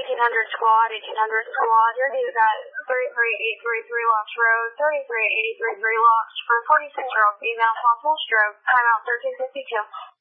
squad, 1800 squad. Your dude's at 33833 Locks Road, 33833 Locks for 46-year-old female, possible stroke, timeout 1352.